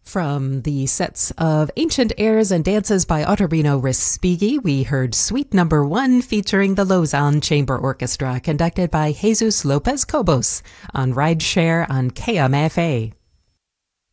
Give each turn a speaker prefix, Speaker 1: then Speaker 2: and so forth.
Speaker 1: From the sets of Ancient Airs and Dances by Ottorino Respighi, we heard Suite Number 1 featuring the Lausanne Chamber Orchestra, conducted by Jesus Lopez Cobos on Rideshare on KMFA.